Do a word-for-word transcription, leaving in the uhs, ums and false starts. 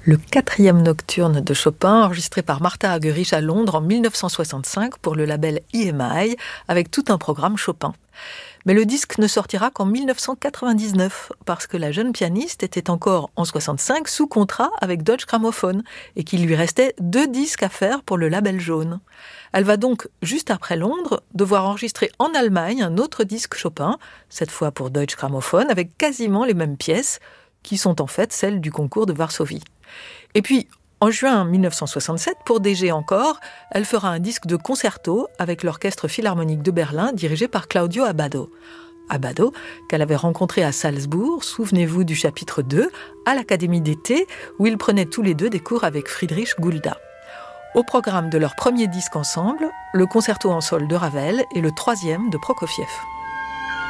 Le quatrième nocturne de Chopin, enregistré par Martha Argerich à Londres en mille neuf cent soixante-cinq pour le label E M I, avec tout un programme Chopin. Mais le disque ne sortira qu'en mille neuf cent quatre-vingt-dix-neuf, parce que la jeune pianiste était encore en soixante-cinq sous contrat avec Deutsche Grammophon, et qu'il lui restait deux disques à faire pour le label jaune. Elle va donc, juste après Londres, devoir enregistrer en Allemagne un autre disque Chopin, cette fois pour Deutsche Grammophon, avec quasiment les mêmes pièces, qui sont en fait celles du concours de Varsovie. Et puis, en juin mille neuf cent soixante-sept, pour D G encore, elle fera un disque de concerto avec l'Orchestre Philharmonique de Berlin, dirigé par Claudio Abbado. Abbado, qu'elle avait rencontré à Salzbourg, souvenez-vous du chapitre deux, à l'Académie d'été, où ils prenaient tous les deux des cours avec Friedrich Gulda. Au programme de leur premier disque ensemble, le concerto en sol de Ravel et le troisième de Prokofiev.